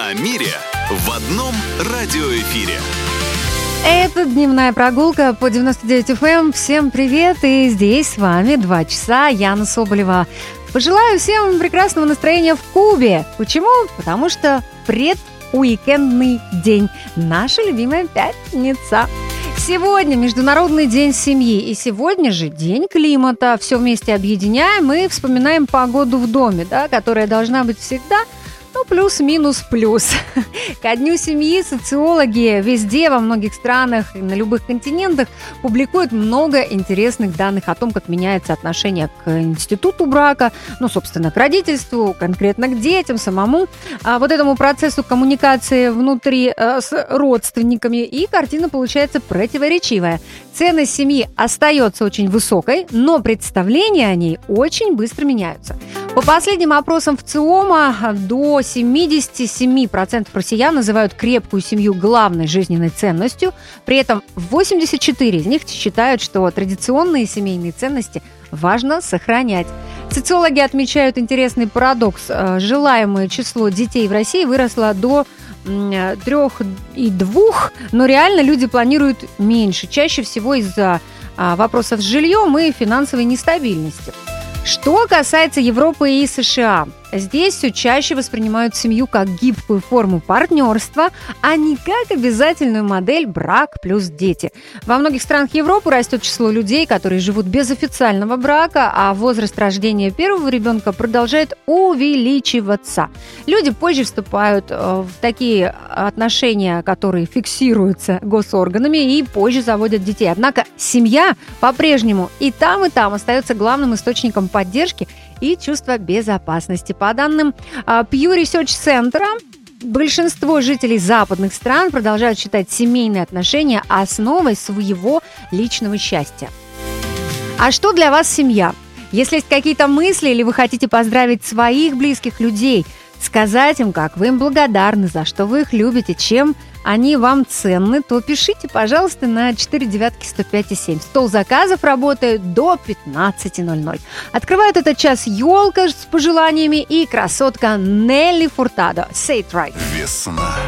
О мире в одном радиоэфире. Это дневная прогулка по 99 FM. Всем привет, и здесь с вами 2 часа Яна Соболева. Пожелаю всем прекрасного настроения в Кубе. Почему? Потому что предуикендный день. Наша любимая пятница. Сегодня Международный день семьи, и сегодня же День климата. Все вместе объединяем и вспоминаем погоду в доме, которая должна быть всегда, плюс-минус плюс. Ко дню семьи социологи везде, во многих странах и на любых континентах публикуют много интересных данных о том, как меняется отношение к институту брака, собственно, к родительству, конкретно к детям, самому, вот этому процессу коммуникации внутри с родственниками, и картина получается противоречивая. Ценность семьи остается очень высокой, но представления о ней очень быстро меняются. По последним опросам ВЦИОМа, до 77% россиян называют крепкую семью главной жизненной ценностью. При этом 84 из них считают, что традиционные семейные ценности важно сохранять. Социологи отмечают интересный парадокс. Желаемое число детей в России выросло до 3,2, но реально люди планируют меньше, чаще всего из-за вопросов с жильем и финансовой нестабильности. Что касается Европы и США, здесь все чаще воспринимают семью как гибкую форму партнерства, а не как обязательную модель брак плюс дети. Во многих странах Европы растет число людей, которые живут без официального брака, а возраст рождения первого ребенка продолжает увеличиваться. Люди позже вступают в такие отношения, которые фиксируются госорганами, и позже заводят детей. Однако семья по-прежнему и там остается главным источником поддержки и чувства безопасности. По данным Pew Research Center, большинство жителей западных стран продолжают считать семейные отношения основой своего личного счастья. А что для вас семья? Если есть какие-то мысли или вы хотите поздравить своих близких людей, сказать им, как вы им благодарны, за что вы их любите, чем они вам ценны, то пишите, пожалуйста, на 495,7. Стол заказов работает до 15:00. Открывает этот час елка с пожеланиями и красотка Нелли Фуртадо. Say it right. Весна.